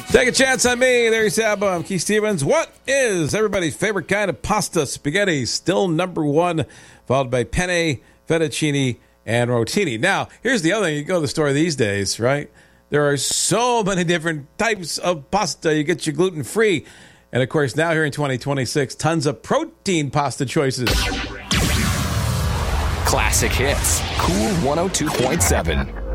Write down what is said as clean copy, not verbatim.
Take a chance on me. There you have. I'm Keith Stevens. What is everybody's favorite kind of pasta? Spaghetti, still number one, followed by penne, fettuccine, and rotini. Now, here's the other thing. You go to the store these days, right? There are so many different types of pasta. You get your gluten-free. And, of course, now here in 2026, tons of protein pasta choices. Classic hits. Cool 102.7.